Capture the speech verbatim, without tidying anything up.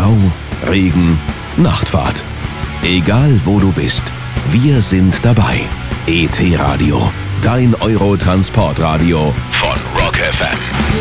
Stau, Regen, Nachtfahrt. Egal wo du bist, wir sind dabei. E T Radio, dein Euro-Transportradio von Rock F M.